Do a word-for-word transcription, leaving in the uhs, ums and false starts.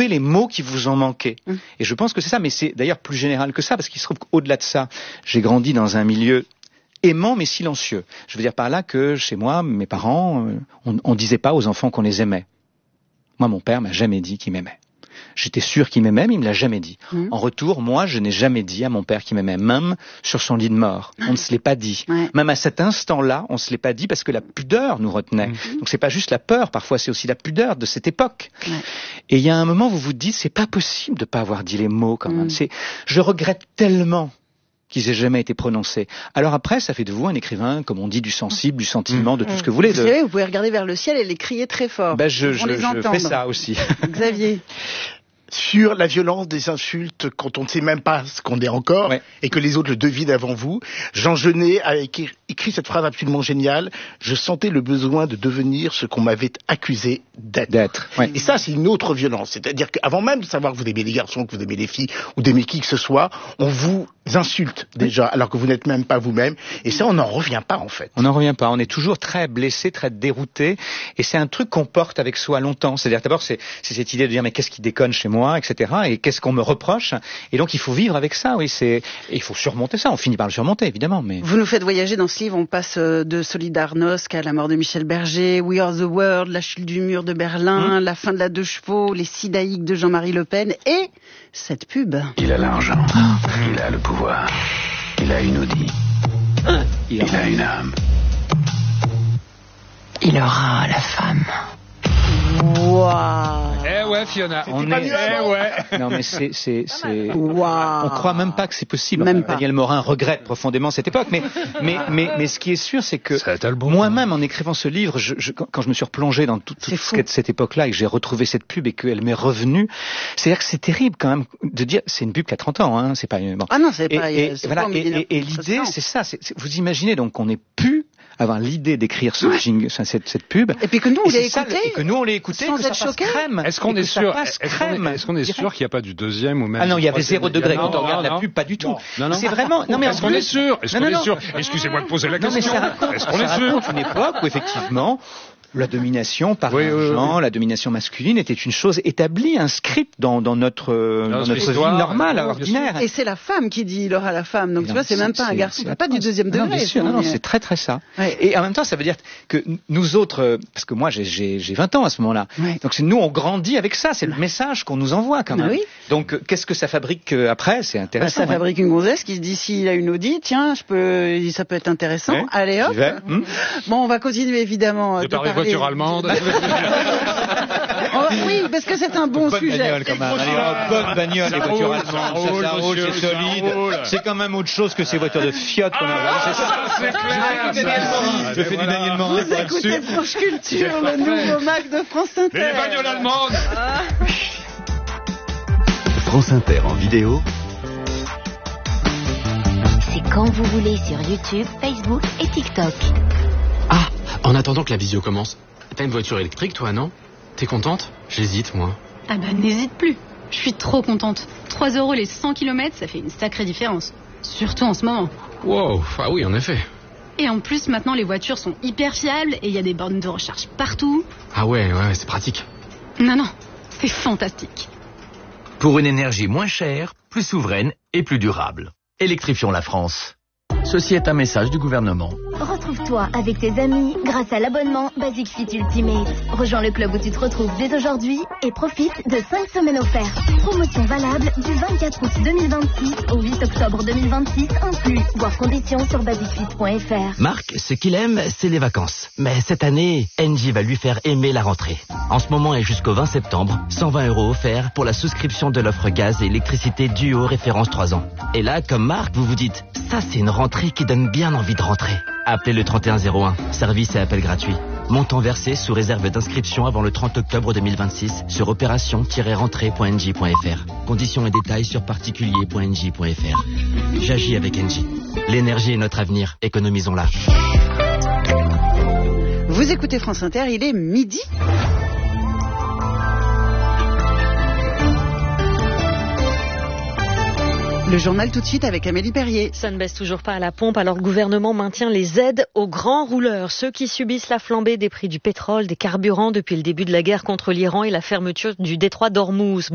trouver les mots qui vous ont manqué. Mmh. Et je pense que c'est ça, mais c'est d'ailleurs plus général que ça, parce qu'il se trouve qu'au-delà de ça, j'ai grandi dans un milieu aimant mais silencieux. Je veux dire par là que chez moi, mes parents, on, on disait pas aux enfants qu'on les aimait. Moi, mon père m'a jamais dit qu'il m'aimait. J'étais sûr qu'il m'aimait, mais il me l'a jamais dit. Mmh. En retour, moi, je n'ai jamais dit à mon père qu'il m'aimait, même sur son lit de mort. On ne se l'est pas dit. Ouais. Même à cet instant-là, on ne se l'est pas dit parce que la pudeur nous retenait. Mmh. Donc c'est pas juste la peur, parfois c'est aussi la pudeur de cette époque. Ouais. Et il y a un moment où vous vous dites, c'est pas possible de pas avoir dit les mots quand même. Mmh. C'est, je regrette tellement qu'ils aient jamais été prononcés. Alors après, ça fait de vous un écrivain, comme on dit, du sensible, du sentiment, de tout ce que vous voulez. Vous de... savez, vous pouvez regarder vers le ciel et les crier très fort. Ben je, je, je fais ça aussi. Xavier. Sur la violence des insultes quand on ne sait même pas ce qu'on est encore, ouais. et que les autres le devinent avant vous. Jean Genet a écrit, écrit cette phrase absolument géniale. Je sentais le besoin de devenir ce qu'on m'avait accusé d'être. d'être ouais. Et ça, c'est une autre violence. C'est-à-dire qu'avant même de savoir que vous aimez les garçons, que vous aimez les filles, ou d'aimer qui que ce soit, on vous insulte déjà, oui. alors que vous n'êtes même pas vous-même. Et ça, on n'en revient pas, en fait. On n'en revient pas. On est toujours très blessé, très dérouté. Et c'est un truc qu'on porte avec soi longtemps. C'est-à-dire, d'abord, c'est, c'est cette idée de dire, mais qu'est-ce qui déconne chez moi, et cetera. Et qu'est-ce qu'on me reproche. Et donc, il faut vivre avec ça, oui. C'est, et il faut surmonter ça. On finit par le surmonter, évidemment. Mais... Vous nous faites voyager dans ce livre. On passe de Solidarnosc à la mort de Michel Berger, We Are the World, la chute du mur de Berlin, mmh. la fin de la deux chevaux, les Sidaïques de Jean-Marie Le Pen et cette pub. Il a l'argent. Il a le pouvoir. Il a une Audi. Il, il a une âme. Il aura la femme. Waouh. Eh ouais, Fiona. On est... Eh ouais. Non, mais c'est, c'est, c'est... Wow. On croit même pas que c'est possible. Même enfin, pas. Daniel Morin regrette profondément cette époque. Mais, mais, mais, mais ce qui est sûr, c'est que moi-même, en écrivant ce livre, je, je, quand je me suis replongé dans toute, toute cette, cette époque-là et que j'ai retrouvé cette pub et qu'elle m'est revenue, c'est-à-dire que c'est terrible quand même de dire, c'est une pub qui a trente ans, hein, c'est pas, bon. Ah non, c'est pas, et, et, c'est voilà, pas et, et, et l'idée, c'est ça, c'est, c'est, vous imaginez donc qu'on ait pu avoir l'idée d'écrire ce ouais. jingle, cette, cette pub. Et puis que nous, on l'ait écouté. Et que nous, on l'ait écouté, sans que être ça passe choqué. Crème. Est-ce qu'on est sûr, est-ce qu'on est, est-ce qu'on est sûr qu'il n'y a pas du deuxième ou même... Ah non, il y avait zéro degré quand on regarde non, la pub, pas du tout. Non, non. C'est vraiment, non mais est-ce qu'on est sûr? Est-ce qu'on est sûr? Excusez-moi de poser la question. Est-ce qu'on est sûr? C'est une époque où effectivement, la domination par oui, l'argent, oui, oui. la domination masculine était une chose établie, inscrite dans, dans notre, dans notre vie normale, ordinaire. Et c'est la femme qui dit il aura la femme. Donc et tu vois, c'est, c'est même pas un garçon, c'est pas du deuxième degré. Non, bien sûr, non, non, c'est très très ça. Ouais. Et en même temps, ça veut dire que nous autres, parce que moi j'ai, j'ai, j'ai vingt ans à ce moment-là, ouais. donc c'est, nous on grandit avec ça, c'est le message qu'on nous envoie quand même. Oui. Donc qu'est-ce que ça fabrique après? C'est intéressant. Bah, ça ouais. fabrique une gonzesse qui se dit s'il a une Audi, tiens, je peux, ça peut être intéressant. Ouais. Allez hop. Hum. Bon, on va continuer évidemment. De, de parler voiture allemande. Oui, parce que c'est un bon bonne sujet. Bagnole, quand même. Allez, oh, bonne bagnole, les voitures allemandes. Ça roule, c'est solide. C'est quand même autre chose que ces voitures de Fiat qu'on a. Ah, c'est ça, c'est clair. Je fais du Daniel Morin. Vous écoutez France Culture, le nouveau Mac de France Inter. Mais les bagnoles allemandes. Ah. France Inter en vidéo. C'est quand vous voulez sur YouTube, Facebook et TikTok. Ah, en attendant que la visio commence. T'as une voiture électrique, toi, non? T'es contente? J'hésite, moi. Ah bah, n'hésite plus. Je suis trop contente. trois euros les cent kilomètres, ça fait une sacrée différence. Surtout en ce moment. Wow, ah oui, en effet. Et en plus, maintenant, les voitures sont hyper fiables et il y a des bornes de recharge partout. Ah ouais, ouais, c'est pratique. Non, non, c'est fantastique. Pour une énergie moins chère, plus souveraine et plus durable. Électrifions la France. Ceci est un message du gouvernement. Retrouve-toi avec tes amis grâce à l'abonnement Basic Fit Ultimate. Rejoins le club où tu te retrouves dès aujourd'hui et profite de cinq semaines offertes. Promotion valable du vingt-quatre août deux mille vingt-six au huit octobre deux mille vingt-six inclus. Voir conditions sur basic fit point f r. Marc, ce qu'il aime, c'est les vacances. Mais cette année, Engie va lui faire aimer la rentrée. En ce moment et jusqu'au vingt septembre, cent vingt euros offerts pour la souscription de l'offre gaz et électricité Duo référence trois ans. Et là, comme Marc, vous vous dites, ça c'est une rentrée qui donne bien envie de rentrer. Appelez le trente et un zéro un, service et appel gratuit. Montant versé sous réserve d'inscription avant le trente octobre deux mille vingt-six sur opération tiret rentrée point engie point f r. Conditions et détails sur particulier point engie point f r. J'agis avec Engie. L'énergie est notre avenir, économisons-la. Vous écoutez France Inter, il est midi. Le journal tout de suite avec Amélie Perrier. Ça ne baisse toujours pas à la pompe alors le gouvernement maintient les aides aux grands rouleurs, ceux qui subissent la flambée des prix du pétrole, des carburants depuis le début de la guerre contre l'Iran et la fermeture du détroit d'Ormuz.